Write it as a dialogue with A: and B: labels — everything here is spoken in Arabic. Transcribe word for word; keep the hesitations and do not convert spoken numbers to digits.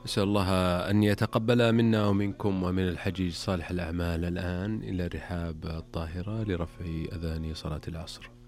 A: أسأل الله أن يتقبل منا ومنكم ومن الحجيج صالح الأعمال. الآن إلى رحاب الطاهرة لرفع أذان صلاة العصر.